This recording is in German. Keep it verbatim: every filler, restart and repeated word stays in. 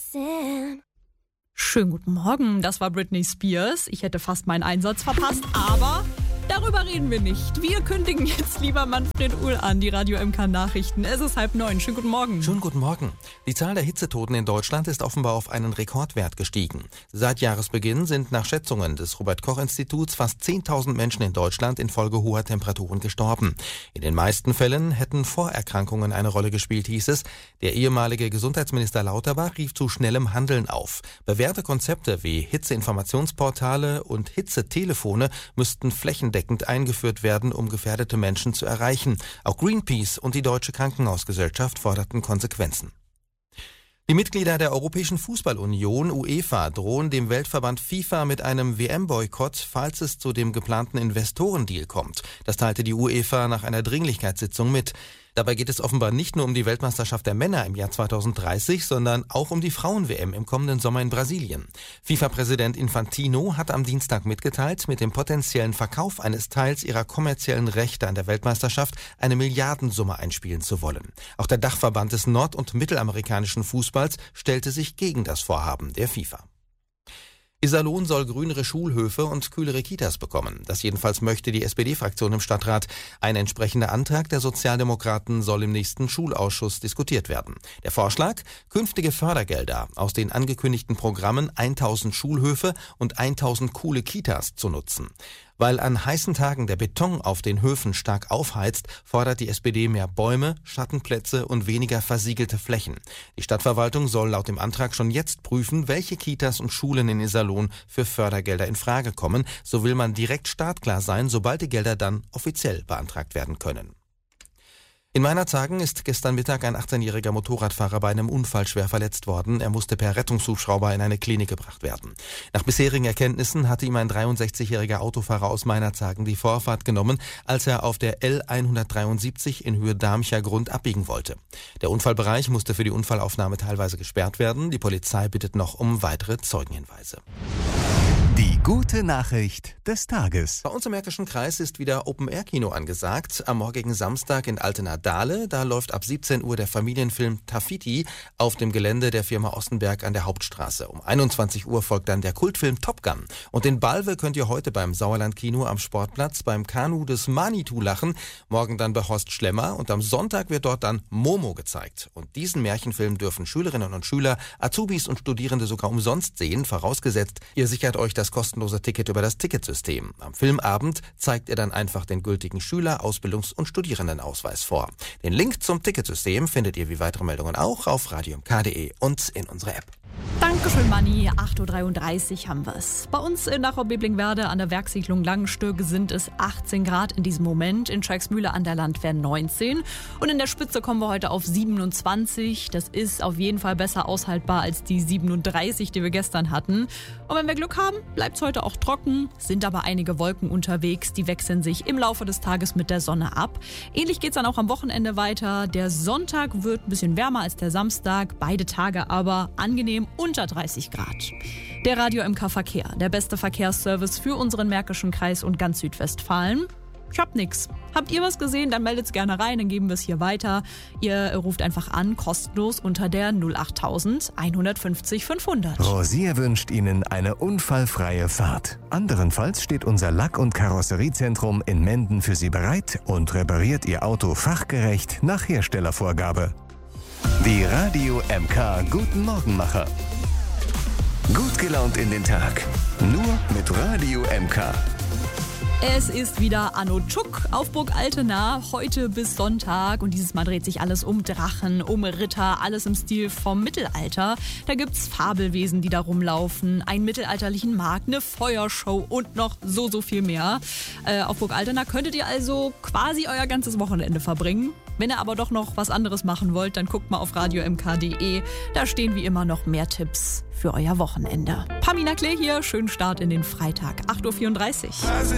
Roxanne. Schönen guten Morgen, das war Britney Spears. Ich hätte fast meinen Einsatz verpasst, aber darüber reden wir nicht. Wir kündigen jetzt lieber Manfred Uhl an, die Radio M K Nachrichten. Es ist halb neun. Schönen guten Morgen. Schönen guten Morgen. Die Zahl der Hitzetoten in Deutschland ist offenbar auf einen Rekordwert gestiegen. Seit Jahresbeginn sind nach Schätzungen des Robert-Koch-Instituts fast zehntausend Menschen in Deutschland infolge hoher Temperaturen gestorben. In den meisten Fällen hätten Vorerkrankungen eine Rolle gespielt, hieß es. Der ehemalige Gesundheitsminister Lauterbach rief zu schnellem Handeln auf. Bewährte Konzepte wie Hitzeinformationsportale und Hitzetelefone müssten flächendeckend eingeführt werden, um gefährdete Menschen zu erreichen. Auch Greenpeace und die Deutsche Krankenhausgesellschaft forderten Konsequenzen. Die Mitglieder der Europäischen Fußballunion UEFA drohen dem Weltverband FIFA mit einem W M-Boykott, falls es zu dem geplanten Investorendeal kommt. Das teilte die UEFA nach einer Dringlichkeitssitzung mit. Dabei geht es offenbar nicht nur um die Weltmeisterschaft der Männer im Jahr zweitausenddreißig, sondern auch um die Frauen-W M im kommenden Sommer in Brasilien. FIFA-Präsident Infantino hat am Dienstag mitgeteilt, mit dem potenziellen Verkauf eines Teils ihrer kommerziellen Rechte an der Weltmeisterschaft eine Milliardensumme einspielen zu wollen. Auch der Dachverband des nord- und mittelamerikanischen Fußballs stellte sich gegen das Vorhaben der FIFA. Iserlohn soll grünere Schulhöfe und kühlere Kitas bekommen. Das jedenfalls möchte die S P D-Fraktion im Stadtrat. Ein entsprechender Antrag der Sozialdemokraten soll im nächsten Schulausschuss diskutiert werden. Der Vorschlag? Künftige Fördergelder aus den angekündigten Programmen tausend Schulhöfe und tausend coole Kitas zu nutzen. Weil an heißen Tagen der Beton auf den Höfen stark aufheizt, fordert die S P D mehr Bäume, Schattenplätze und weniger versiegelte Flächen. Die Stadtverwaltung soll laut dem Antrag schon jetzt prüfen, welche Kitas und Schulen in Iserlohn für Fördergelder in Frage kommen. So will man direkt startklar sein, sobald die Gelder dann offiziell beantragt werden können. In Meinerzhagen ist gestern Mittag ein achtzehnjähriger Motorradfahrer bei einem Unfall schwer verletzt worden. Er musste per Rettungshubschrauber in eine Klinik gebracht werden. Nach bisherigen Erkenntnissen hatte ihm ein dreiundsechzigjähriger Autofahrer aus Meinerzhagen die Vorfahrt genommen, als er auf der L hundertdreiundsiebzig in Höhe Darmcher Grund abbiegen wollte. Der Unfallbereich musste für die Unfallaufnahme teilweise gesperrt werden. Die Polizei bittet noch um weitere Zeugenhinweise. Die gute Nachricht des Tages. Bei uns im Märkischen Kreis ist wieder Open-Air-Kino angesagt. Am morgigen Samstag in Altena-Dahle. Da läuft ab siebzehn Uhr der Familienfilm Tafiti auf dem Gelände der Firma Ossenberg an der Hauptstraße. Um einundzwanzig Uhr folgt dann der Kultfilm Top Gun. Und in Balve könnt ihr heute beim Sauerland-Kino am Sportplatz beim Kanu des Manitou lachen. Morgen dann bei Horst Schlemmer. Und am Sonntag wird dort dann Momo gezeigt. Und diesen Märchenfilm dürfen Schülerinnen und Schüler, Azubis und Studierende sogar umsonst sehen, vorausgesetzt, ihr sichert euch das kostenlose Ticket über das Ticketsystem. Am Filmabend zeigt ihr dann einfach den gültigen Schüler-, Ausbildungs- und Studierendenausweis vor. Den Link zum Ticketsystem findet ihr wie weitere Meldungen auch auf radio m k punkt d e und in unserer App. Dankeschön, Manni. acht Uhr dreiunddreißig haben wir es. Bei uns in Dachau-Bebling-Werde an der Werkssiedlung Langenstürke sind es achtzehn Grad in diesem Moment. In Schalksmühle an der Landwehr neunzehn. Und in der Spitze kommen wir heute auf siebenundzwanzig. Das ist auf jeden Fall besser aushaltbar als die siebenunddreißig, die wir gestern hatten. Und wenn wir Glück haben, bleibt es heute auch trocken. Sind aber einige Wolken unterwegs. Die wechseln sich im Laufe des Tages mit der Sonne ab. Ähnlich geht es dann auch am Wochenende weiter. Der Sonntag wird ein bisschen wärmer als der Samstag. Beide Tage aber angenehm unter dreißig Grad. Der Radio M K Verkehr, der beste Verkehrsservice für unseren Märkischen Kreis und ganz Südwestfalen. Ich hab nix. Habt ihr was gesehen, dann meldet's gerne rein, dann geben wir es hier weiter. Ihr ruft einfach an, kostenlos unter der null acht null null eins fünf null fünfhundert. Rosier wünscht Ihnen eine unfallfreie Fahrt. Anderenfalls steht unser Lack- und Karosseriezentrum in Menden für Sie bereit und repariert Ihr Auto fachgerecht nach Herstellervorgabe. Die Radio M K Guten Morgenmacher. Gut gelaunt in den Tag. Nur mit Radio M K. Es ist wieder Anno Tschuk auf Burg Altena, heute bis Sonntag. Und dieses Mal dreht sich alles um Drachen, um Ritter, alles im Stil vom Mittelalter. Da gibt's Fabelwesen, die da rumlaufen, einen mittelalterlichen Markt, eine Feuershow und noch so, so viel mehr. Äh, auf Burg Altena könntet ihr also quasi euer ganzes Wochenende verbringen. Wenn ihr aber doch noch was anderes machen wollt, dann guckt mal auf radio m k punkt d e. Da stehen wie immer noch mehr Tipps für euer Wochenende. Pamina Klee hier, schönen Start in den Freitag, acht Uhr vierunddreißig.